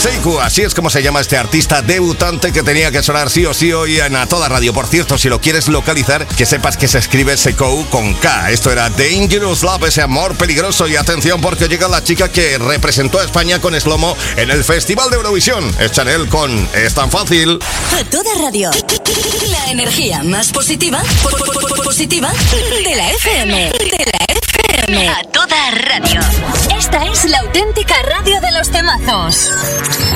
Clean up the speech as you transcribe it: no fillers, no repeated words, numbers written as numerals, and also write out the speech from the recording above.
Seiku, así es como se llama este artista debutante que tenía que sonar sí o sí hoy en A Toda Radio. Por cierto, si lo quieres localizar, que sepas que se escribe Seiku con K. Esto era Dangerous Love, ese amor peligroso. Y atención, porque llega la chica que representó a España con Slomo en el Festival de Eurovisión. Es Chanel con Es Tan Fácil. A Toda Radio. La energía más positiva de la FM. A Toda Radio. Esta es la auténtica radio de los temazos.